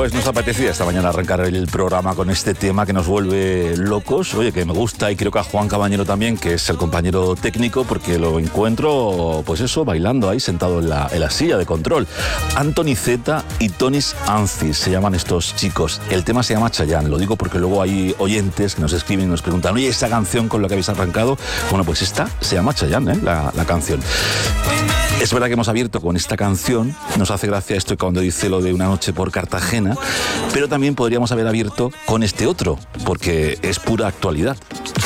Pues nos apetecía esta mañana arrancar el programa con este tema que nos vuelve locos. Oye, que me gusta, y creo que a Juan Cabañero también, que es el compañero técnico, porque lo encuentro, pues eso, bailando ahí, sentado en la silla de control. Anthony Zeta y Tonis Ancis se llaman estos chicos. El tema se llama Chayanne. Lo digo porque luego hay oyentes que nos escriben y nos preguntan, oye, ¿esa canción con la que habéis arrancado? Bueno, pues esta se llama Chayanne, la canción. Es verdad que hemos abierto con esta canción, nos hace gracia esto cuando dice lo de Una noche por Cartagena, pero también podríamos haber abierto con este otro, porque es pura actualidad.